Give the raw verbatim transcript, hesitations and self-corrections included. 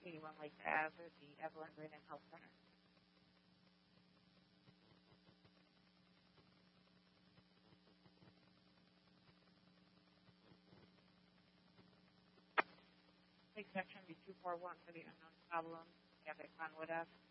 anyone like that with the Evelyn Brandon Health Center. Take section B two four one for the unknown problem. You have that Conwood F.